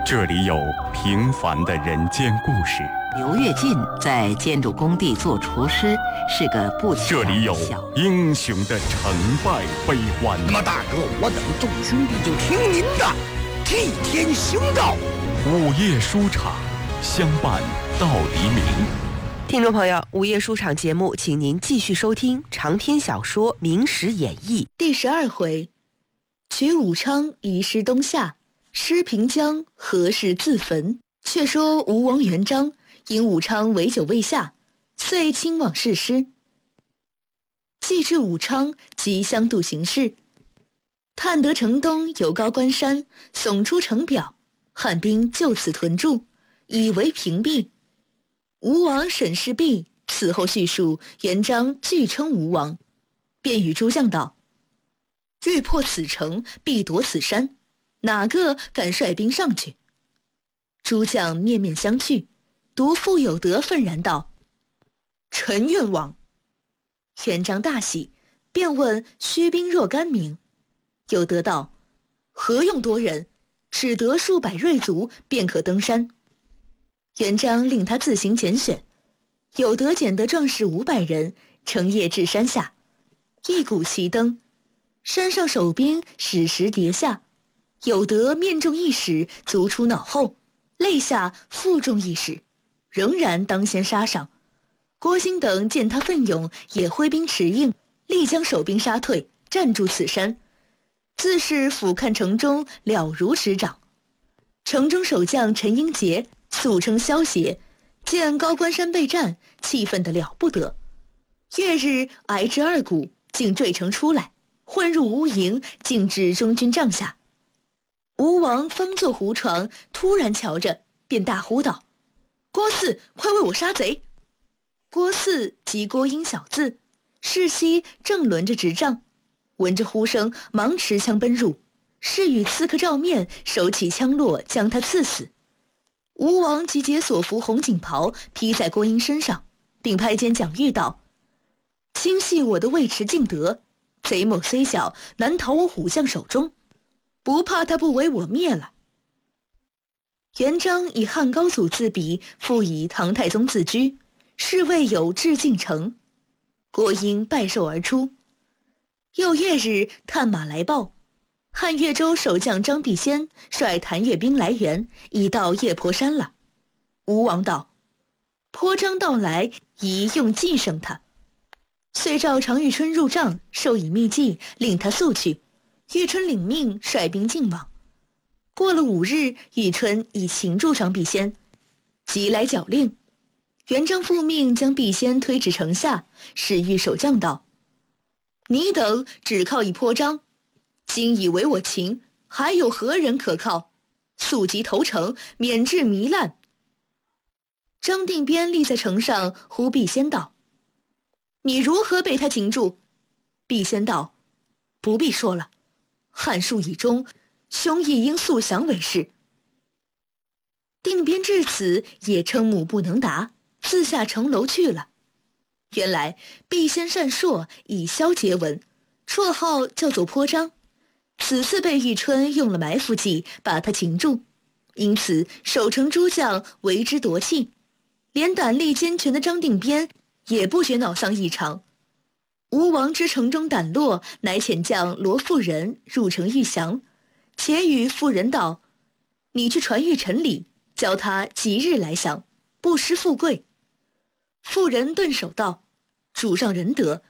这里有平凡的人间故事， 刘跃进在建筑工地做厨师，是个不起眼的这里有小英雄的成败悲欢。 那么大哥，我等众兄弟就听您的，替天行道。 午夜书场，相伴到黎明。 听众朋友，午夜书场节目，请您继续收听长篇小说《明史演义》 第12回：取武昌遗失东夏，失平江何事自焚。却说吴王元璋因武昌围酒未下，遂亲往誓师。既至武昌，即相度行事，探得城东有高关山，耸出城表，汉兵就此屯驻，以为屏蔽。吴王审视毕，此后叙述元璋据称吴王，便与诸将道：欲破此城，必夺此山，哪个敢率兵上去？诸将面面相觑，独傅有德愤然道：臣愿往。元璋大喜，便问须兵若干名。有德道：何用多人？只得数百锐卒，便可登山。元璋令他自行拣选，有德拣得壮士500人，乘夜至山下，一鼓齐登。山上守兵矢石叠下，有德面中一矢，足出脑后，肋下负中一矢，仍然当先杀上。郭兴等见他奋勇，也挥兵驰应，力将守兵杀退，占住此山。自是俯瞰城中，了如指掌。城中守将陈英杰，素称萧协，见高关山被占，气愤得了不得。月日挨至2鼓，竟坠城出来，混入吴营，径至中军帐下。吴王方坐胡床，突然瞧着，便大呼道：郭汜，快为我杀贼！郭汜即郭英小字，世袭正轮着执杖，闻着呼声，忙持枪奔入，是与刺客照面，手起枪落，将他刺死。吴王即解所服红锦袍，披在郭英身上，并拍肩讲谕道：轻系我的尉迟敬德，贼某虽小，难逃我虎将手中，不怕他不为我灭了。元璋以汉高祖自比，复以唐太宗自居，是谓有志进城。郭英拜寿而出。又月日，探马来报，汉越州守将张必先率谭越兵来援，已到叶婆山了。吴王道：颇章到来，宜用计胜他。遂召常遇春入帐，授以秘计，令他速去。遇春领命，率兵进往。过了5日，遇春已擒住张必先，即来缴令。元璋复命将必先推至城下，使御守将道：你等只靠一颇章，今以为我擒，还有何人可靠？速即投诚，免致糜烂。张定边立在城上，呼必先道：你如何被他擒住？必先道：不必说了，汉数已终，兄亦应速降为是。定边至此，也瞠目不能答，自下城楼去了。原来必先善硕，以萧结文，绰号叫做颇章。此次被玉春用了埋伏计，把他擒住，因此守城诸将为之夺气，连胆力兼全的张定边也不觉恼丧异常。吴王知城中胆落，乃遣将罗妇人入城御降，且与妇人道：你去传谕陈礼，教他即日来降，不失富贵。妇人顿首道：主上仁德，